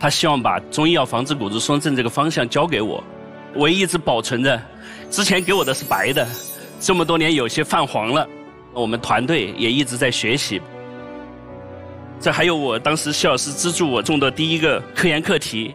他希望把中医药防治骨质疏松症这个方向交给我，我也一直保存着。之前给我的是白的，这么多年有些泛黄了，我们团队也一直在学习。这还有我当时谢老师资助我种的第一个科研课题。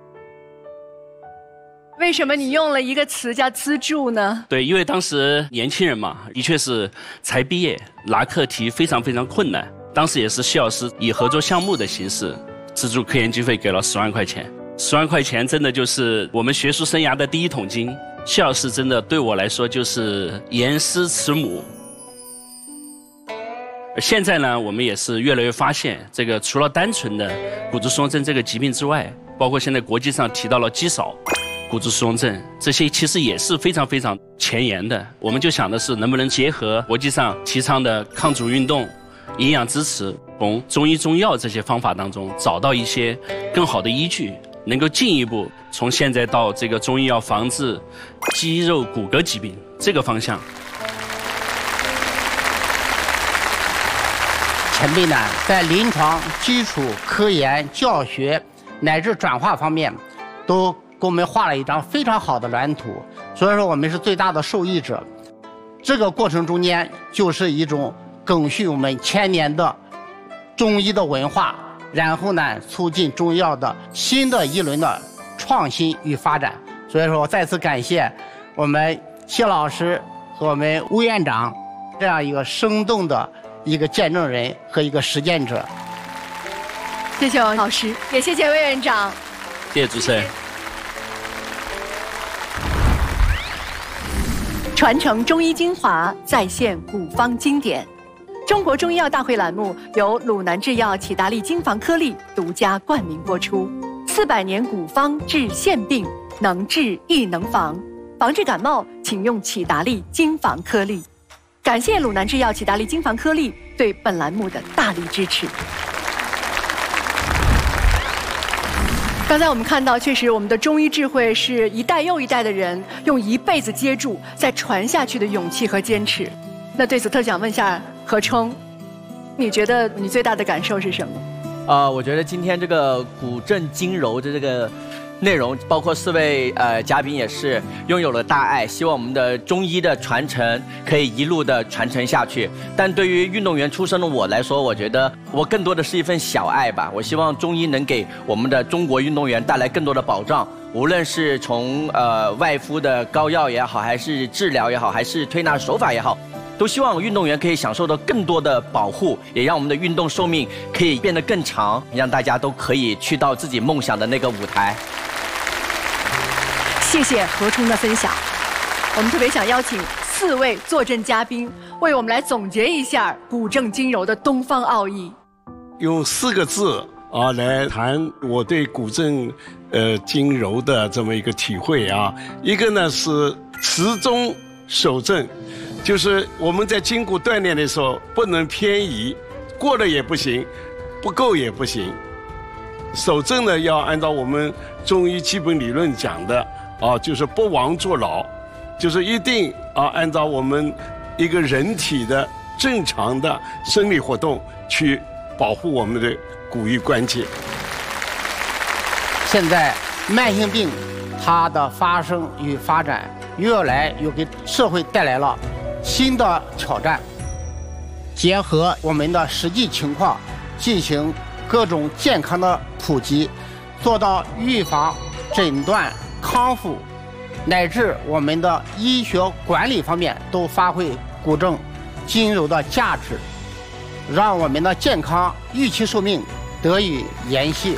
为什么你用了一个词叫资助呢？ 对，因为当时年轻人嘛，的确是才毕业，拿课题非常非常困难。当时也是谢老师以合作项目的形式资助科研经费，给了10万块钱。10万块钱真的就是我们学术生涯的第一桶金。谢老师真的对我来说就是严师慈母。而现在呢，我们也是越来越发现，这个除了单纯的骨质疏松症这个疾病之外，包括现在国际上提到了肌少、骨质疏松症，这些其实也是非常非常前沿的。我们就想的是，能不能结合国际上提倡的抗阻运动、营养支持，从中医中药这些方法当中找到一些更好的依据，能够进一步从现在到这个中医药防治肌肉骨骼疾病这个方向。 前辈呢，在临床、基础、科研、教学乃至转化方面，都给我们画了一张非常好的蓝图。所以说，我们是最大的受益者。这个过程中间，就是一种赓续我们1000年的中医的文化，然后呢，促进中医药的新的一轮的创新与发展。所以说，我再次感谢我们谢老师和我们吴院长这样一个生动的一个见证人和一个实践者。 谢谢王老师，也谢谢魏院长。 谢谢主持人。 传承中医精华，再现古方经典。中国中医药大会栏目由鲁南制药启达利金防颗粒独家冠名播出。400年古方治县病，能治亦能防。防治感冒，请用启达利金防颗粒。感谢鲁南制药启达利金防颗粒对本栏目的大力支持。刚才我们看到，确实我们的中医智慧是一代又一代的人用一辈子接住再传下去的勇气和坚持。那对此特想问一下何冲，你觉得你最大的感受是什么？ 我觉得今天这个古镇今柔的这个内容，包括4位嘉宾也是拥有了大爱，希望我们的中医的传承可以一路的传承下去。但对于运动员出身的我来说，我觉得我更多的是一份小爱吧。我希望中医能给我们的中国运动员带来更多的保障，无论是从外敷的膏药也好，还是治疗也好，还是推拿手法也好，都希望运动员可以享受到更多的保护，也让我们的运动寿命可以变得更长，让大家都可以去到自己梦想的那个舞台。 谢谢何冲的分享。我们特别想邀请4位坐镇嘉宾为我们来总结一下古镇今柔的东方奥义。 用4个字来谈我对古镇今柔的这么一个体会啊。一个呢是持中守正，就是我们在筋骨锻炼的时候不能偏移，过了也不行，不够也不行。守正呢要按照我们中医基本理论讲的就是不亡坐老，就是一定按照我们一个人体的正常的生理活动去保护我们的骨与关节。 现在慢性病它的发生与发展越来越给社会带来了新的挑战，结合我们的实际情况进行各种健康的普及，做到预防、诊断、康复，乃至我们的医学管理方面都发挥古镇今柔的价值，让我们的健康预期寿命得以延续。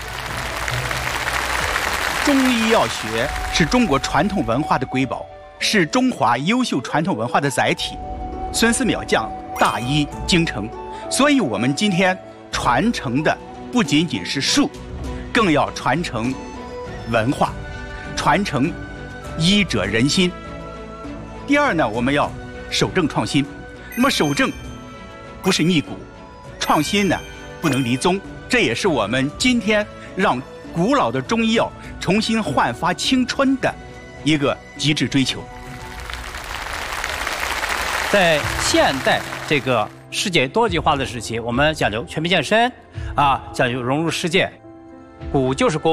中医药学是中国传统文化的瑰宝，是中华优秀传统文化的载体。孙思邈讲大医精诚，所以我们今天传承的不仅仅是术，更要传承文化，传承医者仁心。第二呢，我们要守正创新。那么守正不是逆古，创新呢不能离宗，这也是我们今天让古老的中医药重新焕发青春的一个极致追求。 在现代这个世界多极化的时期，我们讲究全面健身，讲究融入世界，古就是公。